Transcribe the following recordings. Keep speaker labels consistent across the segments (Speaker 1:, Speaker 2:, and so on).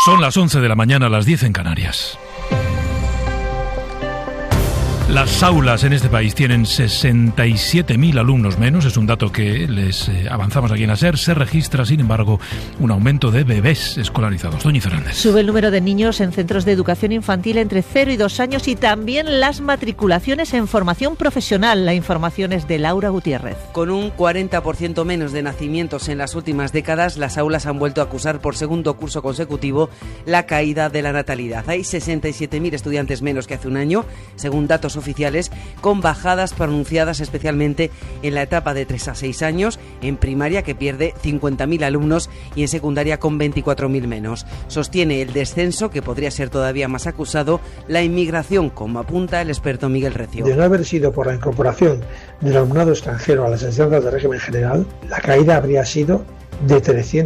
Speaker 1: Son las 11 de la mañana, las 10 en Canarias. Las aulas en este país tienen 67.000 alumnos menos, es un dato que les avanzamos aquí en la SER. Se registra, sin embargo, un aumento de bebés escolarizados. Doña Fernández.
Speaker 2: Sube el número de niños en centros de educación infantil entre 0 y 2 años y también las matriculaciones en formación profesional. La información es de Laura Gutiérrez.
Speaker 3: Con un 40% menos de nacimientos en las últimas décadas, las aulas han vuelto a acusar por segundo curso consecutivo la caída de la natalidad. Hay 67.000 estudiantes menos que hace un año, según datos oficiales, con bajadas pronunciadas especialmente en la etapa de 3 a 6 años, en primaria, que pierde 50.000 alumnos, y en secundaria con 24.000 menos. Sostiene el descenso, que podría ser todavía más acusado, la inmigración, como apunta el experto Miguel Recio.
Speaker 4: De no haber sido por la incorporación del alumnado extranjero a las enseñanzas de régimen general, la caída habría sido de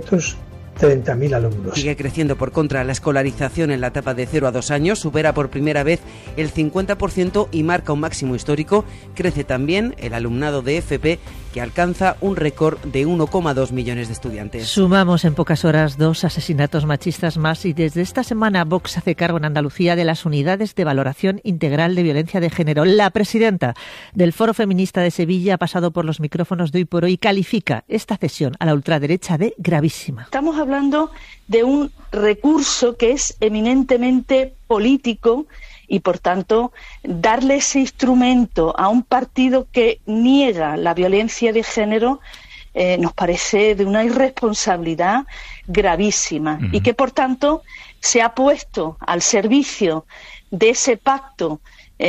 Speaker 4: 330.000 alumnos.
Speaker 3: Sigue creciendo, por contra, la escolarización en la etapa de 0 a 2 años, supera por primera vez el 50% y marca un máximo histórico. Crece también el alumnado de FP, que alcanza un récord de 1,2 millones de estudiantes.
Speaker 2: Sumamos en pocas horas 2 asesinatos machistas más, y desde esta semana Vox hace cargo en Andalucía de las unidades de valoración integral de violencia de género. La presidenta del Foro Feminista de Sevilla ha pasado por los micrófonos de Hoy por Hoy y califica esta cesión a la ultraderecha de gravísima.
Speaker 5: Estamos hablando de un recurso que es eminentemente político y, por tanto, darle ese instrumento a un partido que niega la violencia de género nos parece de una irresponsabilidad gravísima y que, por tanto, se ha puesto al servicio de ese pacto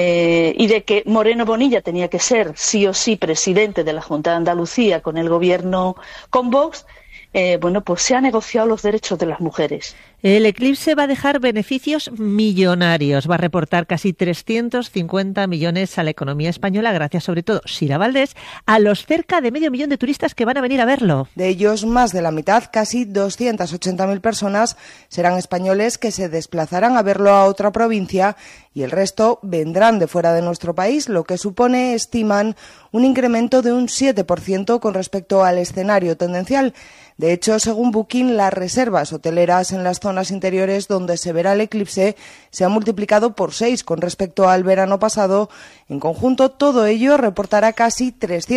Speaker 5: y de que Moreno Bonilla tenía que ser sí o sí presidente de la Junta de Andalucía con el gobierno con Vox. Pues se han negociado los derechos de las mujeres.
Speaker 2: El eclipse va a dejar beneficios millonarios. Va a reportar casi 350 millones a la economía española, gracias sobre todo, Sira Valdés, a los cerca de 500.000 de turistas que van a venir a verlo.
Speaker 6: De ellos, más de la mitad, casi 280.000 personas, serán españoles que se desplazarán a verlo a otra provincia, y el resto vendrán de fuera de nuestro país, lo que supone, estiman, un incremento de un 7% con respecto al escenario tendencial. De hecho, según Booking, las reservas hoteleras en las zonas interiores donde se verá el eclipse se han multiplicado por 6 con respecto al verano pasado. En conjunto, todo ello reportará casi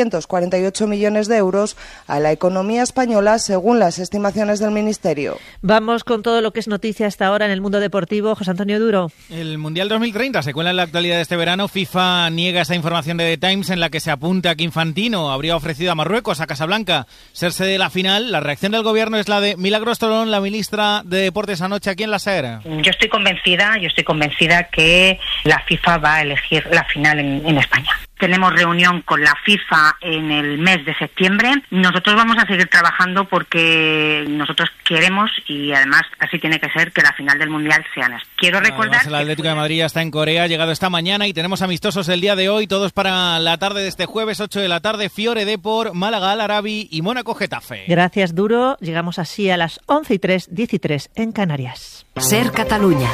Speaker 6: 348 millones de euros a la economía española, según las estimaciones del Ministerio.
Speaker 2: Vamos con todo lo que es noticia hasta ahora en el mundo deportivo. José Antonio Duro.
Speaker 7: El Mundial 2030 se cuela en la actualidad de este verano. FIFA niega esa información de The Times en la que se apunta que Infantino habría ofrecido a Marruecos, a Casablanca, ser sede de la final. La reacción del gobierno es la de Milagros Torón, la ministra de Deportes, anoche aquí en la SER.
Speaker 8: Yo estoy convencida que la FIFA va a elegir la final en España. Tenemos reunión con la FIFA en el mes de septiembre. Nosotros vamos a seguir trabajando porque nosotros queremos, y además así tiene que ser, que la final del Mundial sea en España. Quiero recordar
Speaker 7: el Atlético de Madrid está en Corea, ha llegado esta mañana, y tenemos amistosos el día de hoy, todos para la tarde de este jueves, 8 de la tarde, Fiore Depor, Málaga Al Arabi y Mónaco Getafe.
Speaker 2: Gracias, Duro. Llegamos así a las 11:03, 13 en Canarias.
Speaker 9: SER Catalunya.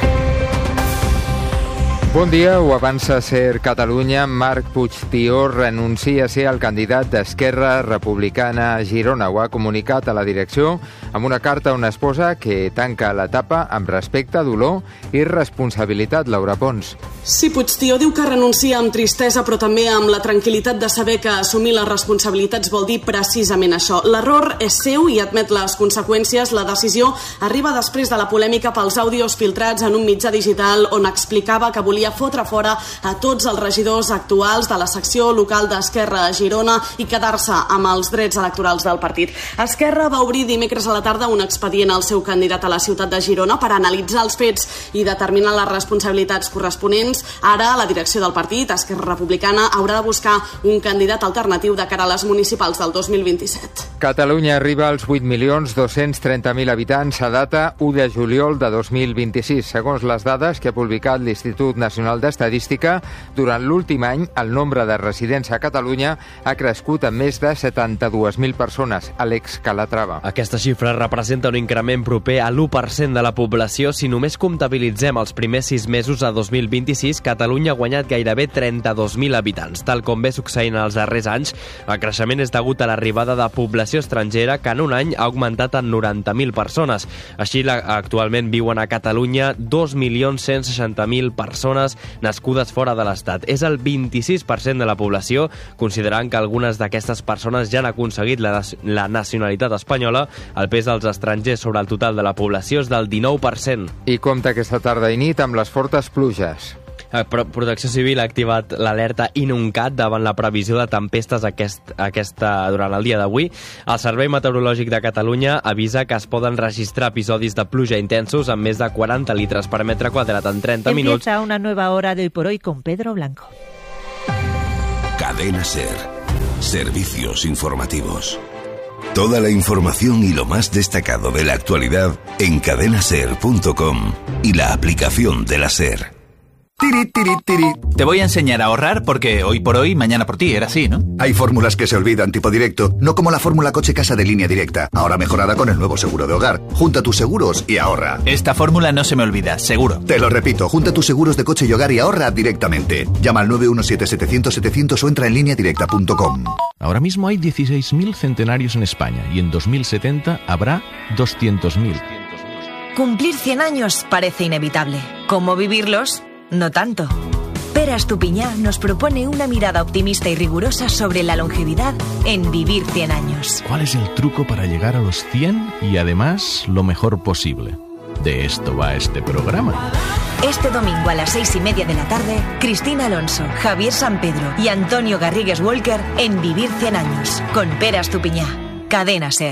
Speaker 10: Bon dia, ho avança SER Catalunya. Marc Puigtió renuncia a ser el candidat d'Esquerra Republicana a Girona. Ho ha comunicat a la direcció amb una carta on exposa que tanca l'etapa amb respecte, dolor i responsabilitat. Laura Pons.
Speaker 11: Sí, Puigtió diu que renuncia amb tristesa, però també amb la tranquil·litat de saber que assumir les responsabilitats vol dir precisament això. L'error és seu i admet les conseqüències. La decisió arriba després de la polèmica pels àudios filtrats en un mitjà digital on explicava que volia fotre fora a tots els regidors actuals de la secció local d'Esquerra a Girona i quedar-se amb els drets electorals del partit. Esquerra va obrir dimecres a la tarda un expedient al seu candidat a la ciutat de Girona per analitzar els fets i determinar les responsabilitats corresponents. Ara, la direcció del partit, Esquerra Republicana, haurà de buscar un candidat alternatiu de cara a les municipals del 2027.
Speaker 10: Catalunya arriba als 8.230.000 habitants a data 1 de juliol de 2026. Segons les dades que ha publicat l'Institut Nacional Nacional d'Estadística, durant l'últim any el nombre de residents a Catalunya ha crescut en més de 72.000 persones. Àlex Calatrava.
Speaker 9: Aquesta xifra representa un increment proper a l'1% de la població. Si només comptabilitzem els primers 6 mesos a 2026, Catalunya ha guanyat gairebé 32.000 habitants. Tal com ve succeint en els darrers anys, el creixement és degut a l'arribada de població estrangera, que en un any ha augmentat en 90.000 persones. Així, actualment viuen a Catalunya 2.160.000 persones nascudes fora de l'Estat. És el 26% de la població, considerant que algunes d'aquestes persones ja han aconseguit la nacionalitat espanyola. El pes dels estrangers sobre el total de la població és del 19%.
Speaker 10: I compta aquesta tarda i nit amb les fortes pluges.
Speaker 9: Protecció Civil ha activat l'alerta Inuncat davant la previsió de tempestes durant el dia d'avui. El Servei Meteorològic de Catalunya avisa que es poden registrar episodis de pluja intensos amb més de 40 litres per metre quadrat en 30 minuts.
Speaker 2: Empieza una nueva hora de Hoy por Hoy con Pedro Blanco.
Speaker 12: Cadena SER. Servicios informativos. Toda la información y lo más destacado de la actualidad en cadenaser.com y la aplicación de la SER.
Speaker 13: Te voy a enseñar a ahorrar porque hoy por hoy, mañana por ti, era así, ¿no?
Speaker 14: Hay fórmulas que se olvidan tipo directo, no como la fórmula coche-casa de Línea Directa, ahora mejorada con el nuevo seguro de hogar. Junta tus seguros y ahorra.
Speaker 13: Esta fórmula no se me olvida, seguro.
Speaker 14: Te lo repito, junta tus seguros de coche y hogar y ahorra directamente. Llama al 917-700-700 o entra en lineadirecta.com.
Speaker 15: Ahora mismo hay 16.000 centenarios en España y en 2070 habrá 200.000.
Speaker 16: Cumplir 100 años parece inevitable. ¿Cómo vivirlos? No tanto. Pere Estupiñá nos propone una mirada optimista y rigurosa sobre la longevidad en Vivir 100 años.
Speaker 15: ¿Cuál es el truco para llegar a los 100 y además lo mejor posible? De esto va este programa.
Speaker 16: Este domingo a las 6:30 de la tarde, Cristina Alonso, Javier Sampedro y Antonio Garrigues Walker en Vivir 100 años con Pere Estupiñá. Cadena SER.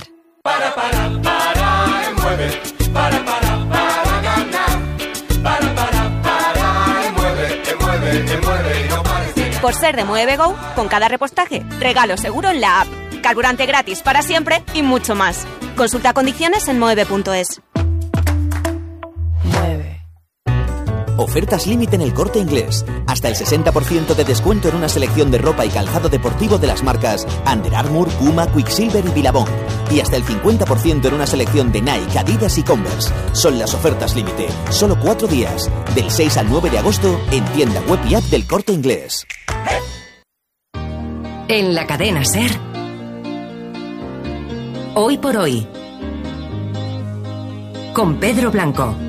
Speaker 17: Mueve, para ganar. Mueve y no pares de ganar.
Speaker 18: Por ser de Mueve Go, con cada repostaje, regalo seguro en la app, carburante gratis para siempre y mucho más. Consulta condiciones en moeve.es.
Speaker 19: Ofertas límite en El Corte Inglés. Hasta el 60% de descuento en una selección de ropa y calzado deportivo de las marcas Under Armour, Puma, Quicksilver y Billabong. Y hasta el 50% en una selección de Nike, Adidas y Converse. Son las ofertas límite. Solo 4 días. Del 6 al 9 de agosto en tienda web y app del Corte Inglés.
Speaker 16: En la cadena SER. Hoy por Hoy. Con Pedro Blanco.